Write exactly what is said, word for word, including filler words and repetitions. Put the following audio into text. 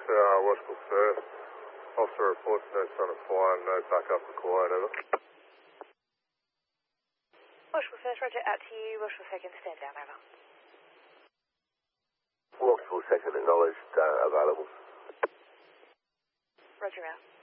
uh, Washington first. Officer reports no sign of fire, no backup required, over. Washington first, roger, out to you. Washington second, stand down, over. Washington second acknowledged, uh, available. Roger, out.